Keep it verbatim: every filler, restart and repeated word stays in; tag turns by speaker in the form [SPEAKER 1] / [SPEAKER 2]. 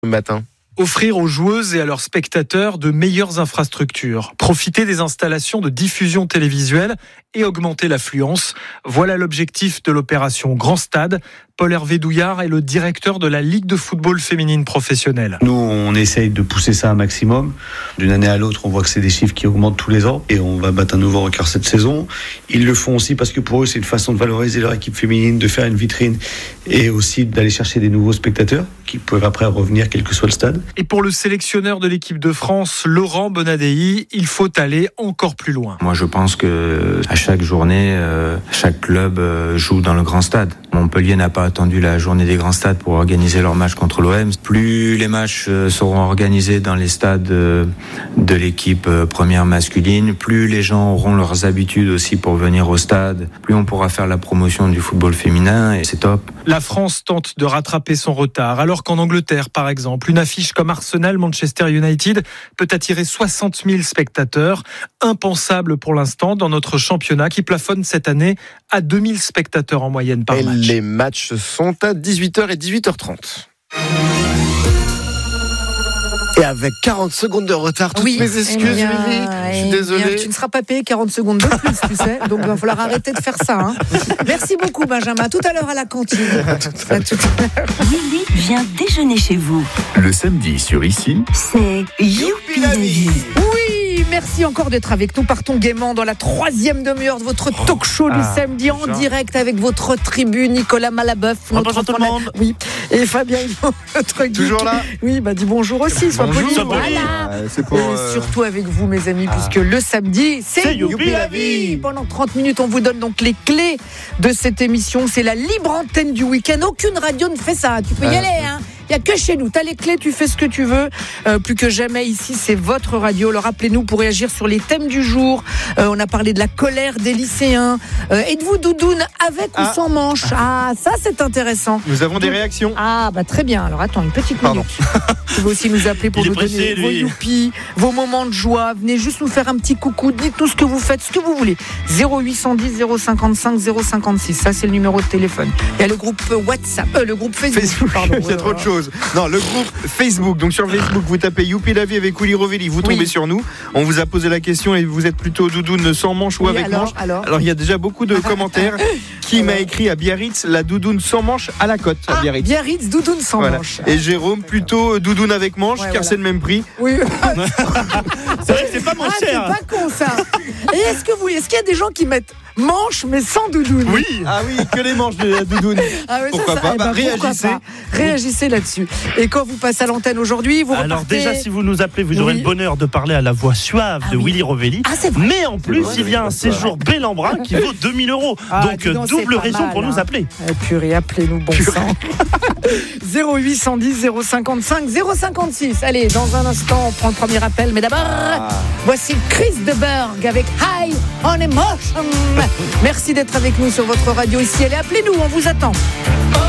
[SPEAKER 1] matin.
[SPEAKER 2] Offrir aux joueuses et à leurs spectateurs de meilleures infrastructures, profiter des installations de diffusion télévisuelle et augmenter l'affluence. Voilà l'objectif de l'opération Grand Stade. Paul-Hervé Douillard est le directeur de la Ligue de football féminine professionnelle.
[SPEAKER 3] Nous, on essaye de pousser ça un maximum. D'une année à l'autre, on voit que c'est des chiffres qui augmentent tous les ans et on va battre un nouveau record cette saison. Ils le font aussi parce que pour eux, c'est une façon de valoriser leur équipe féminine, de faire une vitrine et aussi d'aller chercher des nouveaux spectateurs qui peuvent après revenir quel que soit le stade.
[SPEAKER 2] Et pour le sélectionneur de l'équipe de France, Laurent Bonadei, il faut aller encore plus loin.
[SPEAKER 4] Moi, je pense que à chaque journée, euh, chaque club euh, joue dans le grand stade. Montpellier n'a pas attendu la journée des grands stades pour organiser leur match contre l'O M. Plus les matchs euh, seront organisés dans les stades euh, de l'équipe euh, première masculine, plus les gens auront leurs habitudes aussi pour venir au stade, plus on pourra faire la promotion du football féminin et c'est top.
[SPEAKER 2] La France tente de rattraper son retard, alors qu'en Angleterre, par exemple, une affiche comme Arsenal-Manchester United peut attirer soixante mille spectateurs. Impensable pour l'instant dans notre championnat qui plafonne cette année à deux mille spectateurs en moyenne par
[SPEAKER 1] et
[SPEAKER 2] match.
[SPEAKER 1] Les matchs sont à dix-huit heures et dix-huit heures trente. Et avec quarante secondes de retard, toutes
[SPEAKER 5] oui,
[SPEAKER 1] mes excuses,
[SPEAKER 5] eh bien,
[SPEAKER 1] Lily. Je suis
[SPEAKER 5] eh
[SPEAKER 1] désolé.
[SPEAKER 5] bien, tu ne seras pas payé quarante secondes de plus, tu sais. Donc, il va falloir arrêter de faire ça. Hein. Merci beaucoup, Benjamin. Tout à l'heure à la cantine. À tout à l'heure.
[SPEAKER 6] Lily vient déjeuner chez vous.
[SPEAKER 7] Le samedi sur Ici,
[SPEAKER 6] c'est Youpi la vie.
[SPEAKER 5] Oui, merci encore d'être avec nous. Partons gaiement dans la troisième demi-heure de votre talk show du
[SPEAKER 2] ah,
[SPEAKER 5] samedi en
[SPEAKER 2] déjà.
[SPEAKER 5] direct avec votre tribu, Nicolas Malabeuf.
[SPEAKER 2] Bonjour tout le monde.
[SPEAKER 5] Oui. Et Fabien Hillon, notre geek.
[SPEAKER 1] Toujours là.
[SPEAKER 5] Oui, bah dis bonjour aussi, sois poli.
[SPEAKER 1] Bonjour.
[SPEAKER 5] Voilà.
[SPEAKER 1] Euh, c'est pour,
[SPEAKER 5] Et
[SPEAKER 1] euh,
[SPEAKER 5] surtout avec vous, mes amis, puisque le samedi, c'est,
[SPEAKER 1] c'est Youpi la vie.
[SPEAKER 5] Pendant trente minutes, on vous donne donc les clés de cette émission. C'est la libre antenne du week-end. Aucune radio ne fait ça. Tu peux y
[SPEAKER 1] Ah,
[SPEAKER 5] aller, hein. Il n'y a que chez nous. Tu as les clés, tu fais ce que tu veux. Euh, plus que jamais, ici, c'est votre radio. Alors, appelez-nous pour réagir sur les thèmes du jour. Euh, on a parlé de la colère des lycéens. Euh, êtes-vous doudoune avec
[SPEAKER 1] Ah.
[SPEAKER 5] ou sans manche? Ah, ça, c'est intéressant.
[SPEAKER 1] Nous avons des réactions.
[SPEAKER 5] Ah, bah très bien. Alors, attends, une petite
[SPEAKER 1] Pardon.
[SPEAKER 5] minute. Vous pouvez aussi nous appeler pour
[SPEAKER 7] Il est
[SPEAKER 5] nous
[SPEAKER 7] pressé,
[SPEAKER 5] donner vos
[SPEAKER 7] lui.
[SPEAKER 5] youpi, vos moments de joie. Venez juste nous faire un petit coucou. Dites-nous ce que vous faites, ce que vous voulez. zéro huit cent dix zéro cinquante-cinq zéro cinquante-six. Ça, c'est le numéro de téléphone. Il y a le groupe WhatsApp, euh, le groupe Facebook.
[SPEAKER 1] Facebook,
[SPEAKER 5] Pardon,
[SPEAKER 1] c'est trop de choses. Non, le groupe Facebook. Donc sur Facebook, vous tapez Youpi la vie avec Willy Rovelli, vous tombez
[SPEAKER 5] Oui.
[SPEAKER 1] sur nous. On vous a posé la question et vous êtes plutôt doudoune sans manche ou
[SPEAKER 5] Oui,
[SPEAKER 1] avec
[SPEAKER 5] alors,
[SPEAKER 1] manche.
[SPEAKER 5] alors
[SPEAKER 1] Alors il y a déjà beaucoup de commentaires. Qui m'a écrit à Biarritz la doudoune sans manche à la côte à
[SPEAKER 5] Ah,
[SPEAKER 1] Biarritz.
[SPEAKER 5] Biarritz, doudoune sans
[SPEAKER 1] Voilà.
[SPEAKER 5] manche.
[SPEAKER 1] Et Jérôme plutôt doudoune avec manche
[SPEAKER 5] Ouais,
[SPEAKER 1] car
[SPEAKER 5] voilà.
[SPEAKER 1] c'est le même prix.
[SPEAKER 5] Oui.
[SPEAKER 7] c'est vrai que c'est pas moins
[SPEAKER 5] Ah, c'est
[SPEAKER 7] cher.
[SPEAKER 5] pas con ça. Et est-ce que vous, est-ce qu'il y a des gens qui mettent manche mais sans doudoune?
[SPEAKER 7] Oui.
[SPEAKER 1] Ah oui, que les manches de la doudoune.
[SPEAKER 5] Ah ouais, ça,
[SPEAKER 1] Pourquoi
[SPEAKER 5] ça,
[SPEAKER 1] pas
[SPEAKER 5] eh
[SPEAKER 1] Bah,
[SPEAKER 5] ben, pourquoi
[SPEAKER 1] réagissez.
[SPEAKER 5] pas. Réagissez là-dessus. Et quand vous passez à l'antenne aujourd'hui, vous
[SPEAKER 7] Alors
[SPEAKER 5] repartez...
[SPEAKER 7] déjà, si vous nous appelez, vous aurez
[SPEAKER 5] Oui.
[SPEAKER 7] le bonheur de parler à la voix suave
[SPEAKER 5] Ah
[SPEAKER 7] de
[SPEAKER 5] oui.
[SPEAKER 7] Willy Rovelli.
[SPEAKER 5] Ah, c'est vrai.
[SPEAKER 7] Mais en plus,
[SPEAKER 1] vrai,
[SPEAKER 7] il y a
[SPEAKER 1] oui,
[SPEAKER 7] un
[SPEAKER 1] c'est vrai.
[SPEAKER 7] séjour bel en bras qui vaut deux mille euros.
[SPEAKER 5] Ah,
[SPEAKER 7] Donc
[SPEAKER 5] dis donc,
[SPEAKER 7] double
[SPEAKER 5] c'est pas
[SPEAKER 7] raison
[SPEAKER 5] mal,
[SPEAKER 7] pour
[SPEAKER 5] hein.
[SPEAKER 7] nous appeler.
[SPEAKER 5] Eh, purée, appelez-nous, bon sang. zéro huit cent dix zéro cinquante-cinq zéro cinquante-six. Allez, dans un instant, on prend le premier appel. Mais d'abord, voici Chris de Berg avec High on Emotion. Merci d'être avec nous sur votre radio ici. Allez, appelez-nous, on vous attend.